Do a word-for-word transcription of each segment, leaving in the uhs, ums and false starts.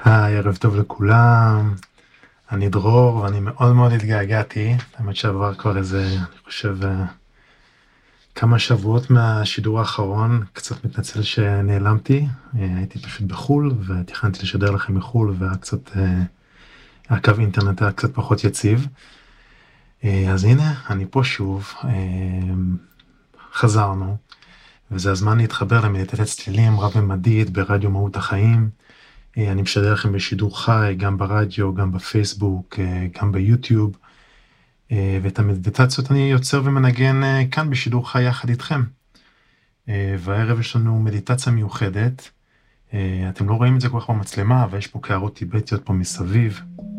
היי, ערב טוב לכולם. אני דרור ואני מאוד מאוד התגעגעתי. האמת שעבר כבר איזה, אני חושב, אה, כמה שבועות מהשידור האחרון. קצת מתנצל שנעלמתי. אה, הייתי פשוט בחול ותכננתי לשדר לכם מחול, והיה קצת, אה, הקו אינטרנט היה קצת פחות יציב. אה, אז הנה, אני פה שוב. אה, חזרנו, וזה הזמן להתחבר למדיטציית צלילים רב-ממדית ברדיו מהות החיים. אני משדר לכם בשידור חי, גם ברדיו, גם בפייסבוק, גם ביוטיוב, ואת המדיטציות אני יוצר ומנגן כאן בשידור חי יחד איתכם. והערב יש לנו מדיטציה מיוחדת. אתם לא רואים את זה כל כך במצלמה, אבל יש פה קערות טיבטיות פה מסביב.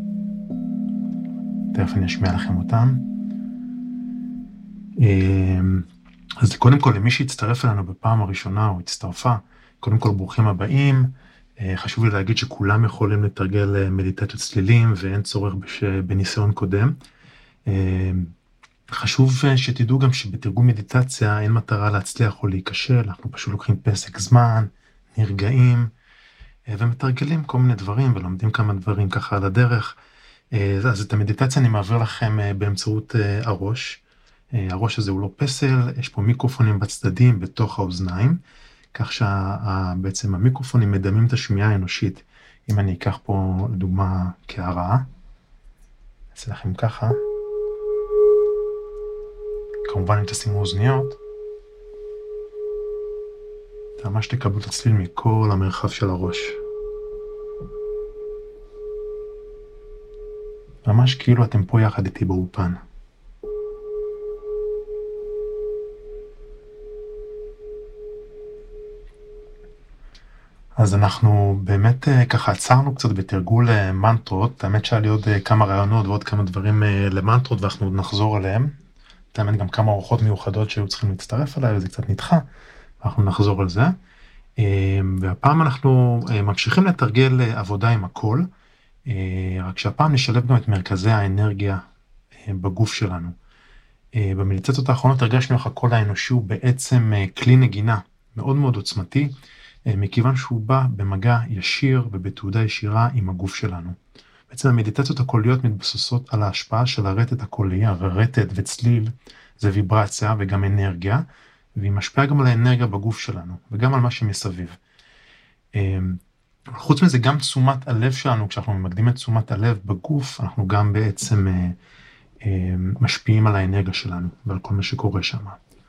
תכף אני אשמיע לכם אותם. אז קודם כל, למי שהצטרף אלינו בפעם הראשונה או הצטרפה, קודם כל ברוכים הבאים. חשוב לי להגיד שכולם יכולים לתרגל מדיטציות צלילים ואין צורך בניסיון קודם. חשוב שתדעו גם שבתרגול מדיטציה אין מטרה להצליח או להיכשל, אנחנו פשוט לוקחים פסק זמן, נרגעים ומתרגלים כל מיני דברים ולומדים כמה דברים ככה על הדרך. אז את המדיטציה אני מעביר לכם באמצעות הראש. הראש הזה הוא לא פסל, יש פה מיקרופונים בצדדים בתוך האוזניים, כך שבעצם המיקרופונים מדמים את השמיעה האנושית. אם אני אקח פה לדוגמה קערה, אעשה לכם ככה, כמובן אם תשימו אוזניות, אתה ממש תקבלו את הצליל מכל המרחב של הראש. ממש כאילו אתם פה יחד איתי באולפן. אז אנחנו באמת ככה עצרנו קצת בתרגול מנטרות. האמת שהיה לי עוד כמה רעיונות ועוד כמה דברים למנטרות, ואנחנו עוד נחזור עליהם. האמת גם כמה אורחות מיוחדות שהיו צריכים להצטרף עליי, וזה קצת נדחה. אנחנו נחזור על זה. והפעם אנחנו ממשיכים לתרגל עבודה עם הכל, רק שהפעם נשלב גם את מרכזי האנרגיה בגוף שלנו. במדיטציות האחרונות הרגשנו איך הקול האנושי הוא בעצם כלי נגינה מאוד מאוד עוצמתי, מכיוון שהוא בא במגע ישיר ובתעודה ישירה עם הגוף שלנו. בעצם המדיטציות הקוליות מתבססות על ההשפעה של הרטט הקולי, הרטט וצליל זה ויברציה וגם אנרגיה, והיא משפיעה גם על האנרגיה בגוף שלנו וגם על מה שמסביב. חוץ מזה גם תשומת הלב שלנו, כשאנחנו ממקדים את תשומת הלב בגוף, אנחנו גם בעצם משפיעים על האנרגיה שלנו ועל כל מה שקורה שם.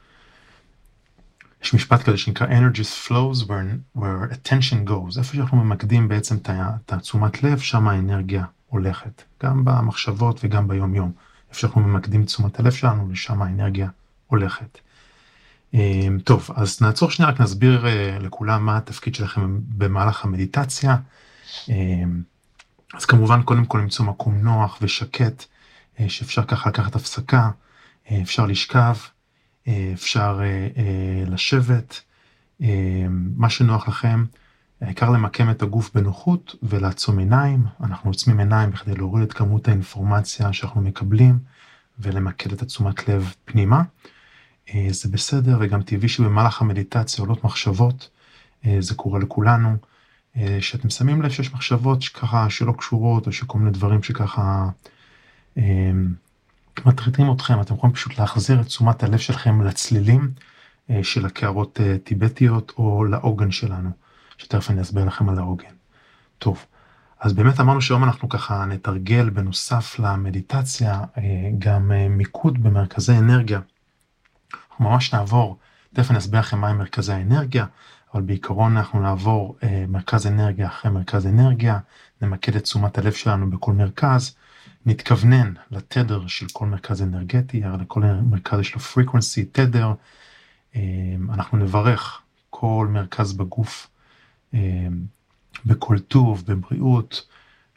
יש משפט כזה שנקרא energy flows where, where attention goes. איפה שאנחנו ממקדים בעצם את תשומת לב, שם האנרגיה הולכת. גם במחשבות וגם ביום יום. איפה שאנחנו ממקדים את תשומת הלב שלנו, לשם האנרגיה הולכת. טוב, אז נעצור שנייה, רק נסביר לכולם מה התפקיד שלכם במהלך המדיטציה. אז כמובן, קודם כל למצוא מקום נוח ושקט, שאפשר ככה לקחת הפסקה, אפשר לשכב, אפשר לשבת, מה שנוח לכם. העיקר למקם את הגוף בנוחות ולעצום עיניים. אנחנו עוצמים עיניים בכדי להוריד את כמות האינפורמציה שאנחנו מקבלים ולמקד את התשומת לב פנימה. זה בסדר וגם טבעי שבמהלך המדיטציה עולות מחשבות, זה קורה לכולנו, שאתם שמים לב שיש מחשבות שככה שלא קשורות או שכל מיני דברים שככה מטרידים אתכם. אתם יכולים פשוט להחזיר את תשומת הלב שלכם לצלילים של הקערות טיבטיות או לעוגן שלנו, שתכף אני אסביר לכם על העוגן. טוב, אז באמת אמרנו שהיום אנחנו ככה נתרגל בנוסף למדיטציה גם מיקוד במרכזי אנרגיה. אנחנו ממש נעבור, תכף אני אסביר לכם מהם מרכזי האנרגיה, אבל בעיקרון אנחנו נעבור מרכז אנרגיה אחרי מרכז אנרגיה, נמקד את תשומת הלב שלנו בכל מרכז, נתכוונן לתדר של כל מרכז אנרגטי, הרי לכל מרכז יש לו frequency, תדר, אנחנו נברך כל מרכז בגוף, בכל טוב, בבריאות,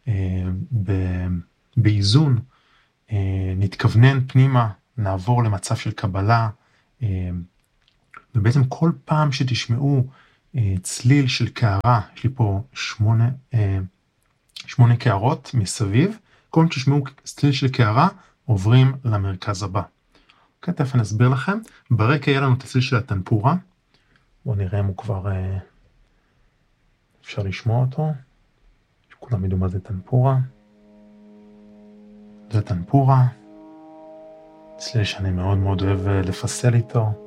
באיזון, נתכוונן פנימה, נעבור למצב של קבלה, ובעצם כל פעם שתשמעו צליל של קערה, יש לי פה שמונה, שמונה קערות מסביב, כל פעם שתשמעו צליל של קערה, עוברים למרכז הבא. אוקיי, תכף אני אסביר לכם. ברקע יהיה לנו את הצליל של הטנפורה, בואו נראה אם הוא כבר אפשר לשמוע אותו. כולם ידעו מה זה טמפורה. זה טמפורה. צליל שאני מאוד מאוד אוהב לפסל איתו.